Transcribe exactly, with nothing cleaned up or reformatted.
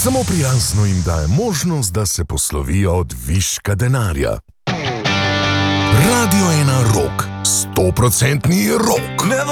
Samo prijazno jim daje možnost, da se poslovijo od viška denarja. Radio ena Rock, stoprocentni rock.